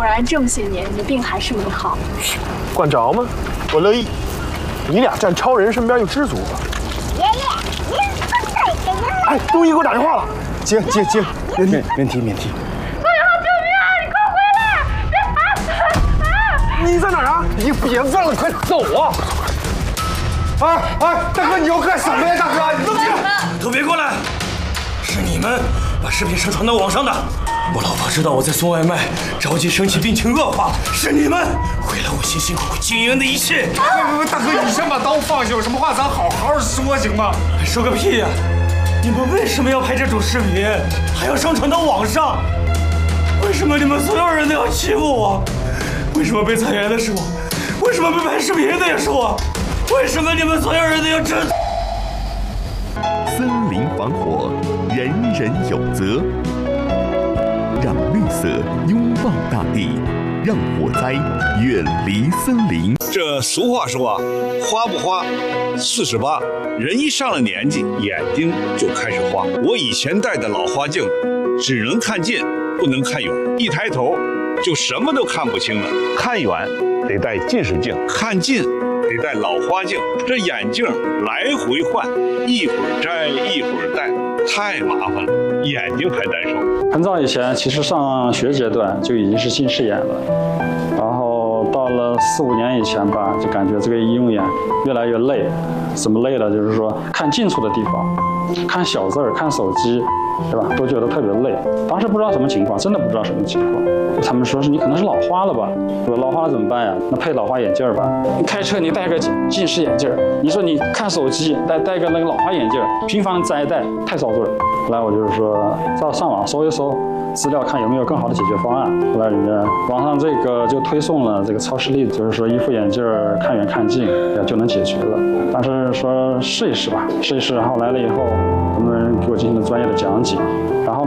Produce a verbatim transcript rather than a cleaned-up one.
然这么些年你的病还是没好。 管着吗？我乐意。你俩站超人身边就知足了。 爷爷，您不在给您了。 哎，东一给我打电话了，接接接，免提免提免提。 陆以后救命啊！你快回来！别啊！ 你在哪儿啊？你别问了，快走啊！哎哎，大哥，你要干什么呀？大哥，你冷静， 都别过来！是你们把视频上传到网上的。我老婆知道我在送外卖，着急生气，病情恶化，是你们毁了我辛辛苦苦经营的一切。 不不不，大哥，你先把刀放下，有什么话咱好好说，行吗？ 说个屁呀！你们为什么要拍这种视频，还要上传到网上？为什么你们所有人都要欺负我？为什么被裁员的是我？为什么被拍视频的也是我？为什么你们所有人都要知？ 森林防火，人人有责。让绿色拥抱大地，让火灾远离森林。 这俗话说啊，花不花，四十八。人一上了年纪，眼睛就开始花。我以前戴的老花镜，只能看近，不能看远，一抬头就什么都看不清了。看远得戴近视镜，看近得戴老花镜。这眼镜来回换，一会儿摘一会儿戴，太麻烦了，眼睛还难受。 很早以前，其实上学阶段就已经是近视眼了，然后到了四五年以前吧，就感觉这个医用眼越来越累。怎么累了？就是说看近处的地方，看小字儿，看手机，对吧？都觉得特别累。当时不知道什么情况，真的不知道什么情况。他们说是你可能是老花了吧？我说老花了怎么办呀？那配老花眼镜吧。你开车你戴个近视眼镜，你说你看手机戴戴个那个老花眼镜，频繁摘戴太遭罪。后来我就是说，到上网搜一搜资料，看有没有更好的解决方案。后来人家网上这个就推送了这个超视力，就是说一副眼镜看远看近就能解决了。但是说试一试吧，试一试。然后来了以后，他们给我进行了专业的讲解。